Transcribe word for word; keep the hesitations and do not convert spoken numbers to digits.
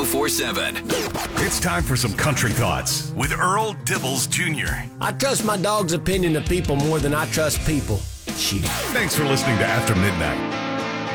four seven. It's time for some country thoughts with Earl Dibbles Junior I trust my dog's opinion of people more than I trust people. Shit. Thanks for listening to After Midnight.